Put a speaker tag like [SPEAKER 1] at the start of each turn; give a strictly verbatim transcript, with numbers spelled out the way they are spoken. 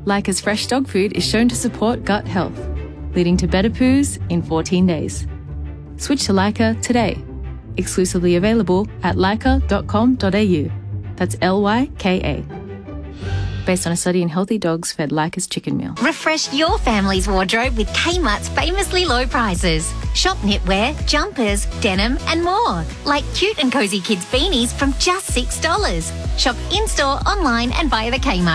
[SPEAKER 1] Leica's fresh dog food is shown to support gut health, leading to better poos in fourteen days. Switch to Leica today. Exclusively available at leica dot com dot a u. That's L Y K A. Based on a study in healthy dogs fed Leica's chicken meal.
[SPEAKER 2] Refresh your family's wardrobe with Kmart's famously low prices. Shop knitwear, jumpers, denim and more. Like cute and cosy kids beanies from just six dollars. Shop in-store, online and via the Kmart